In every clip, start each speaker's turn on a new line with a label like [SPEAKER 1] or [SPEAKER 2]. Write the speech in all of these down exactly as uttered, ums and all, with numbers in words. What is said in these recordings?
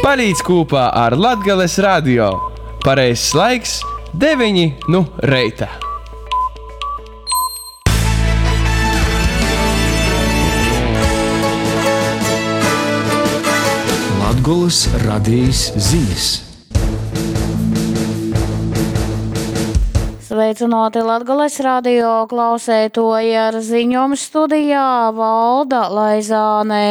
[SPEAKER 1] Palīdz kopā ar Latgales radio. Pareizs laiks deviņi nu reita.
[SPEAKER 2] Latgolas radijas ziņas.
[SPEAKER 3] Sveicināti Latgales radio klausētoji, ar ziņojumu studijā Valda Laizāne.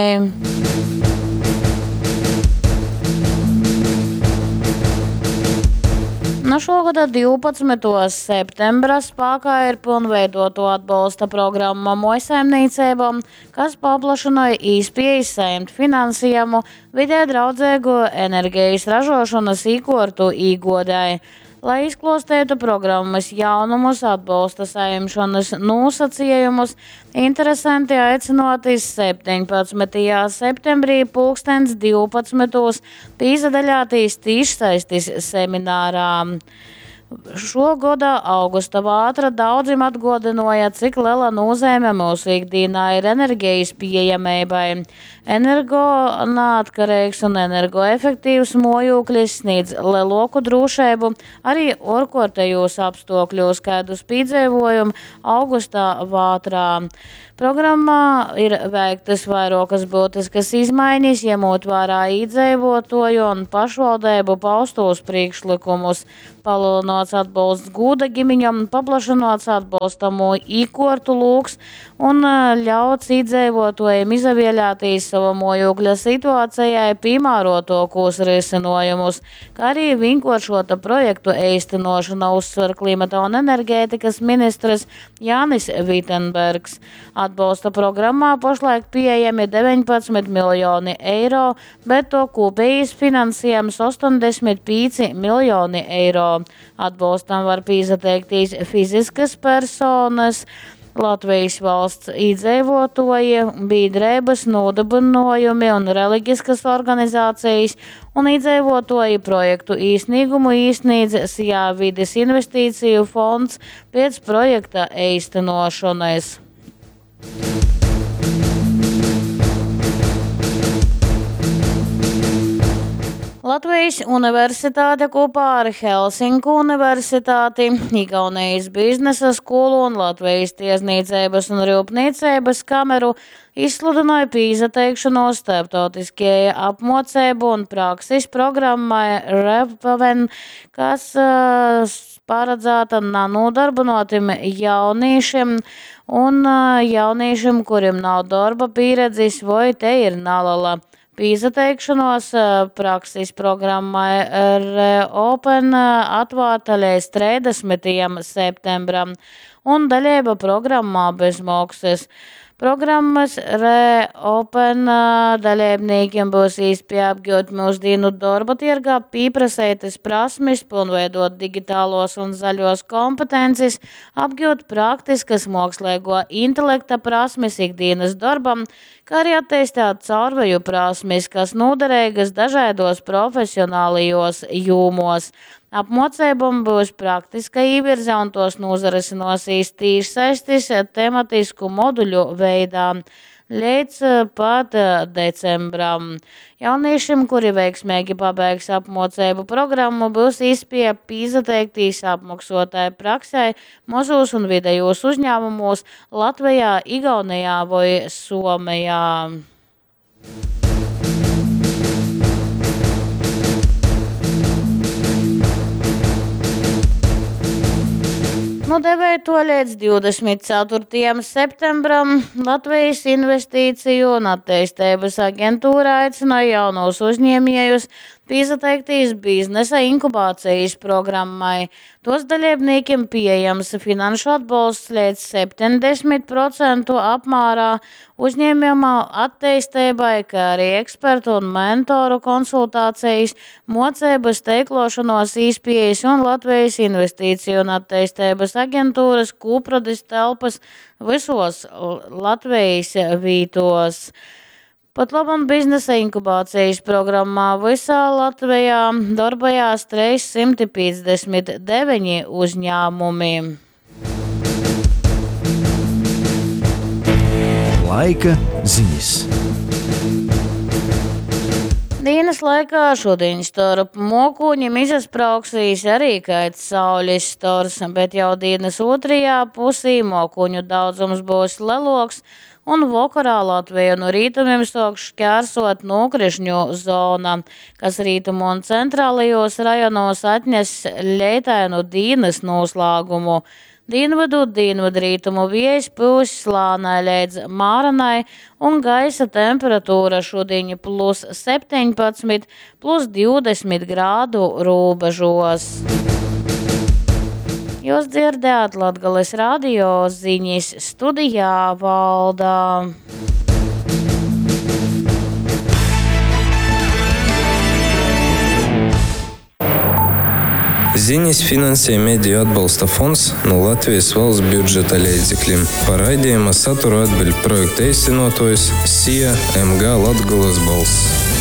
[SPEAKER 3] No šogada divpadsmitā septembra spēkā ir pilnveidoto atbalsta programma mājsaimniecībām, kas paplašināja īspējas saņemt finansējumu vidē draudzīgu enerģijas ražošanas iekārtu iegādei. Lai izklāstītu programmas jaunumus, atbalsta saņemšanas nosacījumus, interesanti aicināti septiņpadsmitajā septembrī pulkstens divpadsmitos piedalīties tiešsaistes seminārā. Šogada augusta vātra daudziem atgādināja, cik liela nozīme mūsu ikdienā ir enerģijas pieejamībai. Energoneatkarīgs un energoefektīvs mājoklis sniedz lielāku drošību arī ārkārtējos apstākļos, kādus piedzīvojam augustā vātrā. Programmā ir veiktas vairākas būtiskas izmaiņas, ņemot vērā iedzīvotāju un pašvaldību paustos priekšlikumus. Palielināts atbalsts gūda ģimeņam, paplašināts atbalstamo iekārtu loks un ļauts iedzīvotājiem izvēlēties savu mājokļa situācijai piemērotokos risinājumus, kā arī vienkāršota projektu īstenošana, uzsver klimata un enerģētikas ministrs Jānis Vitenbergs. Atbalsta programmā pašlaik pieejami deviņpadsmit miljoni eiro, bet to kopējais finansējums astoņdesmit pieci miljoni eiro. Atbalstam var pieteikties fiziskas personas, Latvijas valsts iedzīvotāji, biedrības, nodibinājumi un reliģiskas organizācijas un iedzīvotāji projektu īsnīgumu īsniedz Sijā vides investīciju fonds pēc projekta īstenošanas. Latvijas universitāte kopā ar Helsinku universitāti, Igaunijas biznesa skolu un Latvijas tiesniecības un rūpniecības kameru izsludināja pieteikšanos starptautiskajai apmācību un prakses programmai REPAVEN, kas uh, paredzēta nanodarbinātiem jauniešiem un uh, jauniešiem, kuriem nav darba pieredzes vai te ir nalala. Pieteikšanos prakses programmai REOPEN atvērta līdz trīsdesmitajam septembram un dalība programmā bez maksas. Programmas REOPEN dalībniekiem būs iespēja apgūt mūsdienu darba tirgā, pieprasītas prasmes, pilnveidot digitālos un zaļos kompetences, apgūt praktiskas mākslīgo intelekta prasmes ikdienas darbam, kā arī attīstīt caurveju prasmes, kas noderīgas dažādos profesionālajos jūmos. Apmācībām būs praktiska ievirze un tos nozarisinās tiešsaistes tematisku moduļu veidā līdz pat decembram. Jauniešiem, kuri veiksmīgi pabeigs apmācību programmu, būs iespēja pieteikties apmaksotai praksē mazos un vidējos uzņēmumos Latvijā, Igaunijā vai Somijā. No devītā līdz divdesmit ceturtajam septembram Latvijas investīciju un attīstības aģentūra aicināja jaunos uzņēmējus pieteikties biznesa inkubācijas programmai. Tos dalībniekiem pieejams finanšu atbalsts līdz septiņdesmit procentu apmērā uzņēmuma attīstībai, kā arī ekspertu un mentoru konsultācijas, mocības, teiklošanos īspējas un Latvijas investīciju un attīstības aģentūras kūpradis telpas visos Latvijas vītos. Pat labam biznesa inkubācijas programmā visā Latvijā darbojās trīssimt piecdesmit deviņi uzņēmumi.
[SPEAKER 2] Laika ziņas.
[SPEAKER 3] Dienas laikā šodien starp mokuņiem izasprauksīs arī kaits saules stors, bet jau dienas otrajā pusī mokuņu daudzums būs leloks un vakarā Latviju no rītumiem sāks šķērsot nokrišņu zona, kas rītumu un centrālajos rajonos atņes ļeitainu dienas noslēgumu. Dienvidu dienvidrītumu vējš pūs slānai līdz māranai un gaisa temperatūra šodien plus septiņpadsmit, plus divdesmit grādu robežos. Jūs dzirdējāt Latgales radio ziņas, studijā Valda.
[SPEAKER 4] Ziņas finansē Mediju atbalsta fonds no Latvijas valsts budžeta līdzekļiem. Par raidījuma saturu atbild projekta īstenotājs S I A M G Latgales balss.